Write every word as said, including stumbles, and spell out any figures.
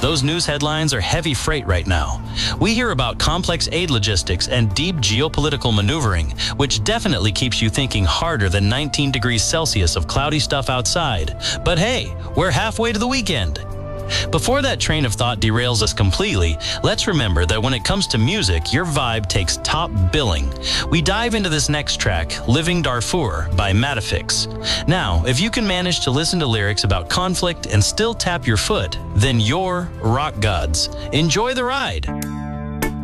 Those news headlines are heavy freight right now. We hear about complex aid logistics and deep geopolitical maneuvering, which definitely keeps you thinking harder than nineteen degrees Celsius of cloudy stuff outside. But hey, we're halfway to the weekend. Before that train of thought derails us completely, let's remember that when it comes to music, your vibe takes top billing. We dive into this next track, Living Darfur by Matafix. Now, if you can manage to listen to lyrics about conflict and still tap your foot, then you're rock gods. Enjoy the ride.